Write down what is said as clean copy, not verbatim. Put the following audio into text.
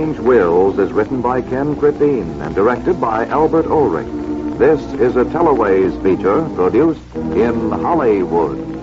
Strange Wills is written by Ken Crippin and directed by Albert Ulrich. This is a Teleways feature produced in Hollywood.